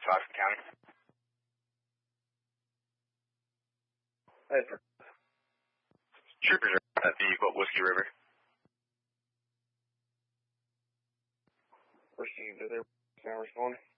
Toxin County. Hey, Troopers are at the Whiskey River. First you can do there, now responding.